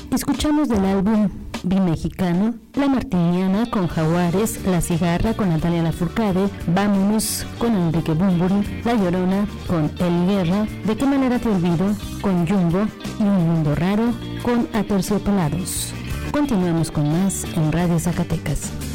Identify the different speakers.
Speaker 1: Escuchamos del álbum Bimexicano, La Martiniana con Jaguares, La Cigarra con Natalia Lafourcade, Vámonos con Enrique Bunbury, La Llorona con Eli Guerra, De qué manera te olvido con Jumbo y Un Mundo Raro con Aterciopelados. Continuamos con más en Radio Zacatecas.